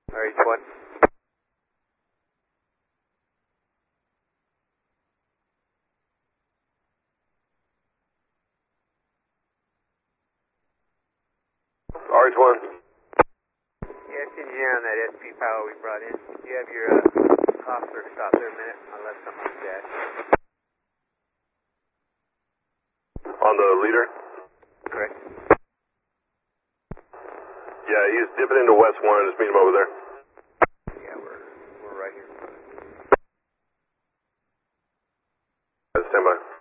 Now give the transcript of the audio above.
RH1. RH1. Yeah, it's engineer on that SP power we brought in. Do you have your officer stop there a minute? I left something on the dash. On the leader? Correct. Yeah, he's dipping into West 1. Just meet him over there. Yeah, we're right here. Stand by.